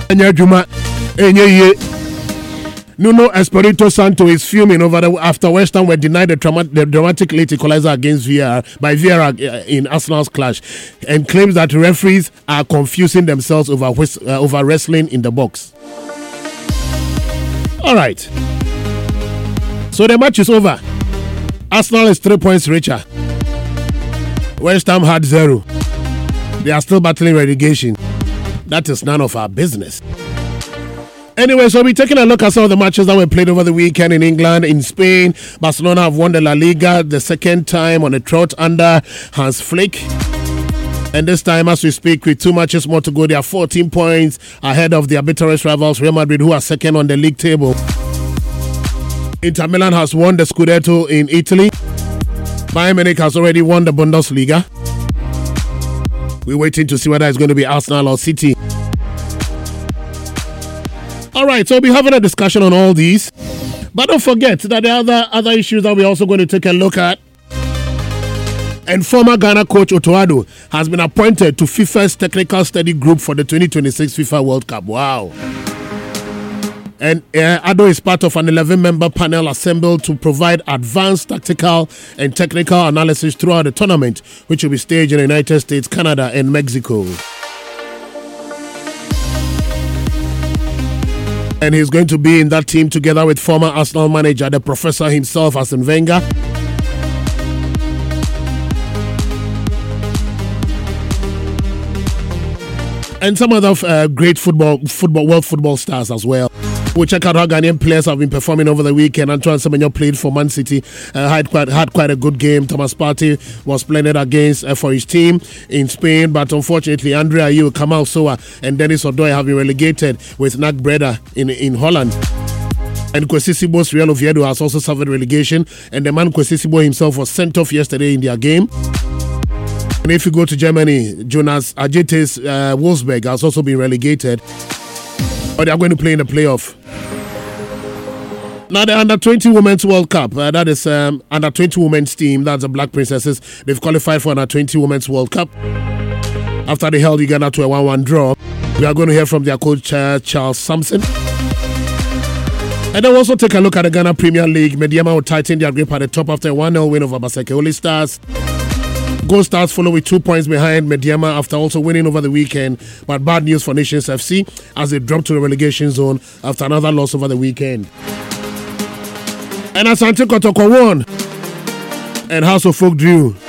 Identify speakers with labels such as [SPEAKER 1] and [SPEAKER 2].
[SPEAKER 1] Nuno Espirito Santo is fuming after West Ham were denied the dramatic late equalizer against Vieira in Arsenal's clash, and claims that referees are confusing themselves over wrestling in the box. All right. So the match is over. Arsenal is 3 points richer. West Ham had 0. They are still battling relegation. That is none of our business. Anyway, so we're taking a look at some of the matches that were played over the weekend in England. In Spain, Barcelona have won the La Liga the second time on a trot under Hans Flick. And this time, as we speak, with 2 matches more to go, they are 14 points ahead of their bitterest rivals, Real Madrid, who are second on the league table. Inter Milan has won the Scudetto in Italy. Bayern Munich has already won the Bundesliga. We're waiting to see whether it's going to be Arsenal or City. All right, so we'll be having a discussion on all these. But don't forget that there are other issues that we're also going to take a look at. And former Ghana coach Otto Addo has been appointed to FIFA's technical study group for the 2026 FIFA World Cup. Wow. And Addo is part of an 11-member panel assembled to provide advanced tactical and technical analysis throughout the tournament, which will be staged in the United States, Canada, and Mexico. And he's going to be in that team together with former Arsenal manager, the professor himself, Arsene Wenger. And some other great world football stars as well. We'll check out how Ghanaian players have been performing over the weekend. Antoine Semenyo played for Man City, had quite a good game. Thomas Partey was splendid for his team in Spain, but unfortunately, Andre Ayew, Kamal Soa, and Dennis Odoi have been relegated with NAC Breda in Holland. And Kwesi Sibo's Real Oviedo has also suffered relegation, and the man Kwesi Sibo himself was sent off yesterday in their game. And if you go to Germany, Jonas Ajete's Wolfsburg has also been relegated, but they are going to play in the playoff. Now, the Under-20 Women's World Cup, that is Under-20 Women's team, that's the Black Princesses. They've qualified for Under-20 Women's World Cup after they held Uganda to a 1-1 draw. We are going to hear from their coach, Charles Sampson. And then we'll also take a look at the Ghana Premier League. Mediama will tighten their grip at the top after a 1-0 win over Basekeoli Stars. Gold Stars follow with 2 points behind Mediama after also winning over the weekend. But bad news for Nations FC as they dropped to the relegation zone after another loss over the weekend. And Asante Kotoko won, and House of Folk drew.